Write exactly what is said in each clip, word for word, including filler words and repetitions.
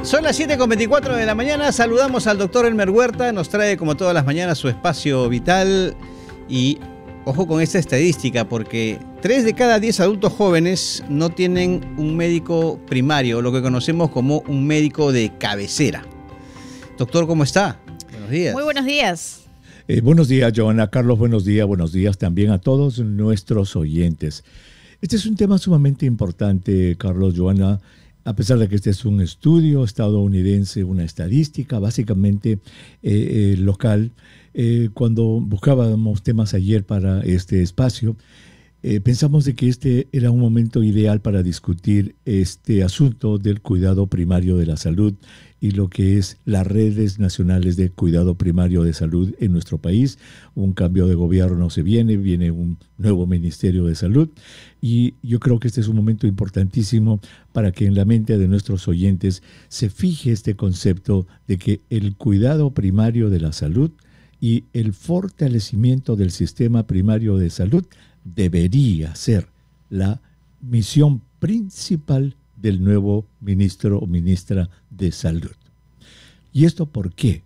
Son las siete con veinticuatro de la mañana, saludamos al doctor Elmer Huerta, nos trae como todas las mañanas su espacio vital y ojo con esta estadística porque tres de cada diez adultos jóvenes no tienen un médico primario, lo que conocemos como un médico de cabecera. Doctor, ¿cómo está? Buenos días. Muy buenos días. Eh, buenos días, Joana. Carlos, buenos días. Buenos días también a todos nuestros oyentes. Este es un tema sumamente importante, Carlos, Joana. A pesar de que este es un estudio estadounidense, una estadística básicamente eh, eh, local, eh, cuando buscábamos temas ayer para este espacio, eh, pensamos de que este era un momento ideal para discutir este asunto del cuidado primario de la salud y lo que es las redes nacionales de cuidado primario de salud en nuestro país. Un cambio de gobierno se viene, viene un nuevo Ministerio de Salud y yo creo que este es un momento importantísimo para que en la mente de nuestros oyentes se fije este concepto de que el cuidado primario de la salud y el fortalecimiento del sistema primario de salud debería ser la misión principal del nuevo ministro o ministra de Salud. ¿Y esto por qué?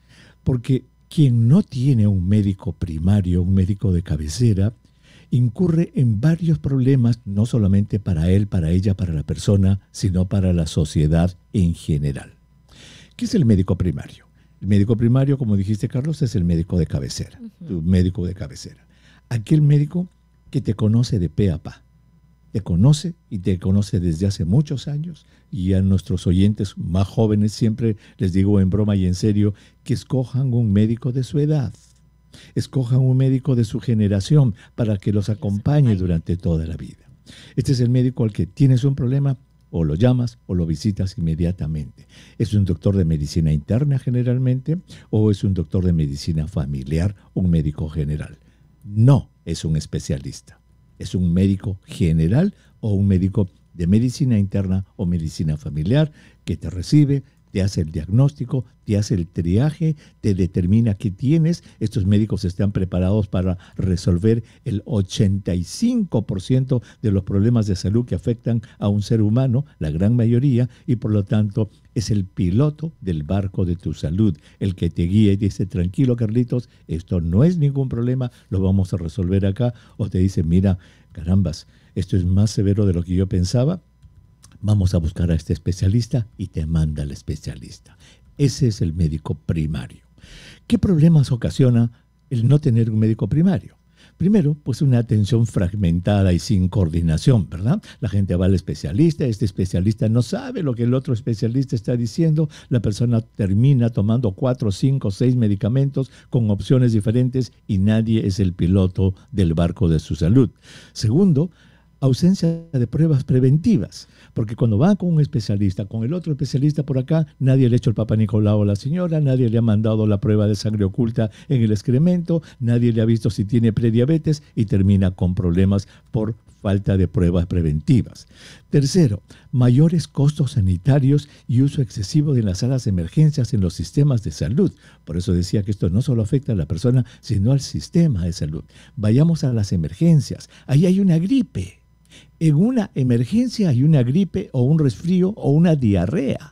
Porque quien no tiene un médico primario, un médico de cabecera, incurre en varios problemas, no solamente para él, para ella, para la persona, sino para la sociedad en general. ¿Qué es el médico primario? El médico primario, como dijiste, Carlos, es el médico de cabecera, uh-huh. tu médico de cabecera. Aquel médico que te conoce de pe a pa. Te conoce y te conoce desde hace muchos años y a nuestros oyentes más jóvenes siempre les digo en broma y en serio que escojan un médico de su edad, escojan un médico de su generación para que los acompañe durante toda la vida. Este es el médico al que tienes un problema, o lo llamas o lo visitas inmediatamente. ¿Es un doctor de medicina interna generalmente o es un doctor de medicina familiar, un médico general? No es un especialista. ¿Es un médico general o un médico de medicina interna o medicina familiar que te recibe, te hace el diagnóstico, te hace el triaje, te determina qué tienes? Estos médicos están preparados para resolver el ochenta y cinco por ciento de los problemas de salud que afectan a un ser humano, la gran mayoría, y por lo tanto es el piloto del barco de tu salud, el que te guía y dice, tranquilo Carlitos, esto no es ningún problema, lo vamos a resolver acá, o te dice, mira, carambas, esto es más severo de lo que yo pensaba, vamos a buscar a este especialista y te manda al especialista. Ese es el médico primario. ¿Qué problemas ocasiona el no tener un médico primario? Primero, pues una atención fragmentada y sin coordinación, ¿verdad? La gente va al especialista, este especialista no sabe lo que el otro especialista está diciendo, la persona termina tomando cuatro, cinco, seis medicamentos con opciones diferentes y nadie es el piloto del barco de su salud. Segundo, ausencia de pruebas preventivas, porque cuando van con un especialista, con el otro especialista por acá, nadie le ha hecho el Papa Nicolau a la señora, nadie le ha mandado la prueba de sangre oculta en el excremento, nadie le ha visto si tiene prediabetes y termina con problemas por falta de pruebas preventivas. Tercero, mayores costos sanitarios y uso excesivo de las salas de emergencias en los sistemas de salud. Por eso decía que esto no solo afecta a la persona, sino al sistema de salud. Vayamos a las emergencias. Ahí hay una gripe. En una emergencia hay una gripe o un resfrío o una diarrea.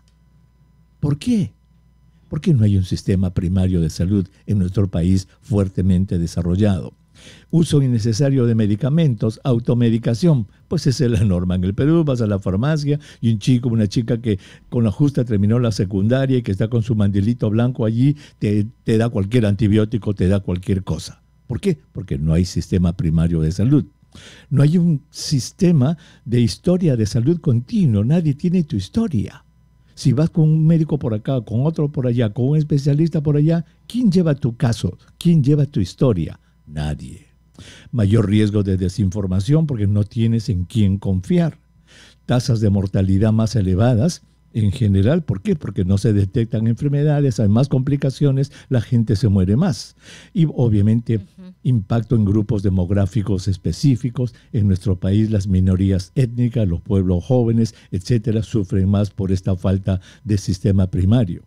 ¿Por qué? Porque no hay un sistema primario de salud en nuestro país fuertemente desarrollado. Uso innecesario de medicamentos, automedicación, pues esa es la norma en el Perú. Vas a la farmacia y un chico, una chica que con la justa terminó la secundaria y que está con su mandilito blanco allí, te, te da cualquier antibiótico, te da cualquier cosa. ¿Por qué? Porque no hay sistema primario de salud. No hay un sistema de historia de salud continuo, nadie tiene tu historia. Si vas con un médico por acá, con otro por allá, con un especialista por allá, ¿quién lleva tu caso? ¿Quién lleva tu historia? Nadie. Mayor riesgo de desinformación porque no tienes en quién confiar. Tasas de mortalidad más elevadas en general. ¿Por qué? Porque no se detectan enfermedades, hay más complicaciones, la gente se muere más. Y obviamente uh-huh. impacto en grupos demográficos específicos. En nuestro país las minorías étnicas, los pueblos jóvenes, etcétera, sufren más por esta falta de sistema primario.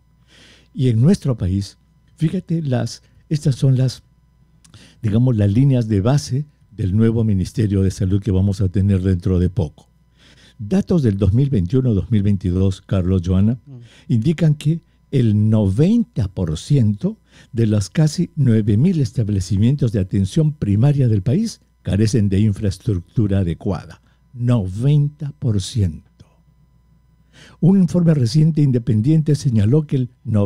Y en nuestro país, fíjate, las, estas son las, digamos, las líneas de base del nuevo Ministerio de Salud que vamos a tener dentro de poco. datos del dos mil veintiuno dos mil veintidós, Carlos, Joana, indican que el noventa por ciento de los casi nueve mil establecimientos de atención primaria del país carecen de infraestructura adecuada. noventa por ciento. Un informe reciente independiente señaló que el